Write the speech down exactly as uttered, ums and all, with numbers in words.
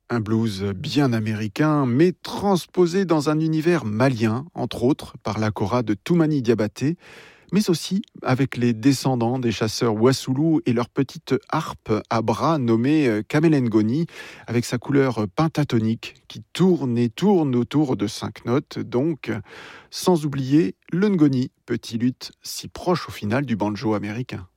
Un blues bien américain, mais transposé dans un univers malien, entre autres par la kora de Toumani Diabaté, mais aussi avec les descendants des chasseurs Wassoulou et leur petite harpe à bras nommée euh, Kamelengoni, avec sa couleur pentatonique qui tourne et tourne autour de cinq notes, donc sans oublier le ngoni, petit luth si proche au final du banjo américain.